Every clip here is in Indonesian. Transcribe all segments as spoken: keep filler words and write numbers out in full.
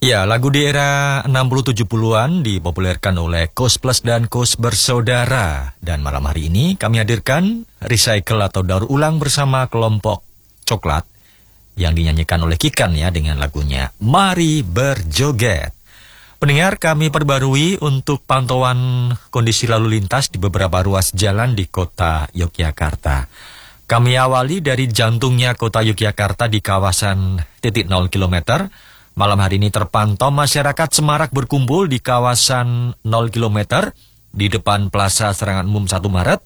Ya, lagu di era enam puluh tujuh puluhan dipopulerkan oleh Koes Plus dan Koes Bersaudara. Dan malam hari ini kami hadirkan recycle atau daur ulang bersama kelompok Coklat yang dinyanyikan oleh Kikan ya dengan lagunya Mari Berjoget. Pendengar, kami perbarui untuk pantauan kondisi lalu lintas di beberapa ruas jalan di kota Yogyakarta. Kami awali dari jantungnya kota Yogyakarta di kawasan titik nol kilometer. Malam hari ini terpantau masyarakat semarak berkumpul di kawasan nol kilometer di depan Plaza Serangan Umum satu Maret.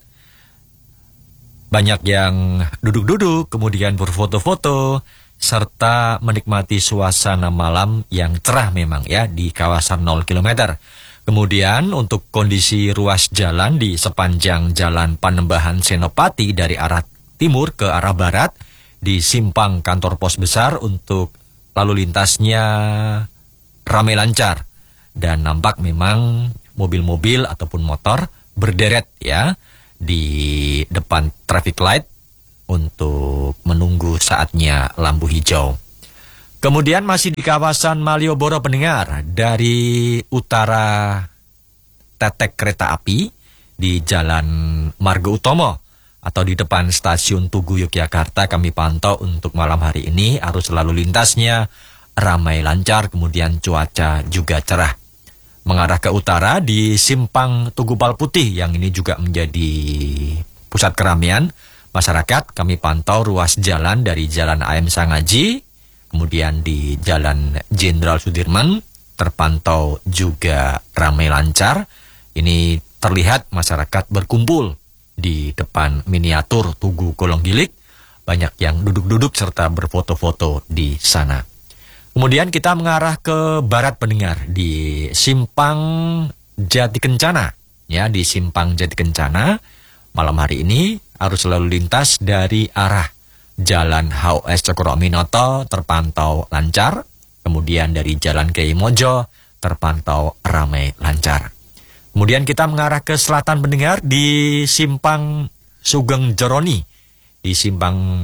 Banyak yang duduk-duduk, kemudian berfoto-foto, serta menikmati suasana malam yang cerah memang ya di kawasan nol kilometer. Kemudian untuk kondisi ruas jalan di sepanjang Jalan Panembahan Senopati dari arah timur ke arah barat di simpang kantor pos besar untuk lalu lintasnya ramai lancar dan nampak memang mobil-mobil ataupun motor berderet ya di depan traffic light untuk menunggu saatnya lampu hijau. Kemudian masih di kawasan Malioboro pendengar, dari utara tetek kereta api di Jalan Margo Utomo atau di depan stasiun Tugu Yogyakarta kami pantau untuk malam hari ini arus lalu lintasnya ramai lancar, kemudian cuaca juga cerah. Mengarah ke utara di simpang Tugu Palputih yang ini juga menjadi pusat keramaian masyarakat, kami pantau ruas jalan dari Jalan A M Sangaji, kemudian di Jalan Jenderal Sudirman terpantau juga ramai lancar. Ini terlihat masyarakat berkumpul di depan miniatur Tugu Kolonggilik, banyak yang duduk-duduk serta berfoto-foto di sana. Kemudian kita mengarah ke barat pendengar di Simpang Jati Kencana. Ya, di Simpang Jati Kencana malam hari ini arus lalu lintas dari arah Jalan H O S Cokroaminoto terpantau lancar, kemudian dari Jalan Kiai Mojo terpantau ramai lancar. Kemudian kita mengarah ke selatan pendengar di Simpang Sugeng Jeroni. Di Simpang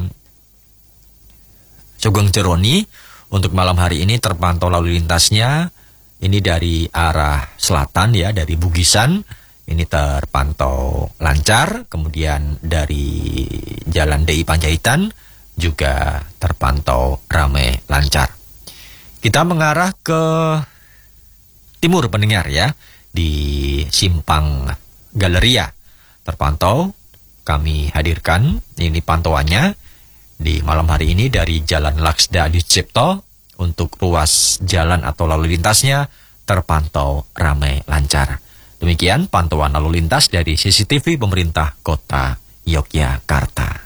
Sugeng Jeroni untuk malam hari ini terpantau lalu lintasnya ini dari arah selatan ya, dari Bugisan ini terpantau lancar. Kemudian dari Jalan D I Panjaitan juga terpantau ramai lancar. Kita mengarah ke timur pendengar ya, di Simpang Galeria terpantau kami hadirkan ini pantauannya di malam hari ini dari Jalan Laksda Adi Cipto untuk ruas jalan atau lalu lintasnya terpantau ramai lancar. Demikian pantauan lalu lintas dari C C T V pemerintah kota Yogyakarta.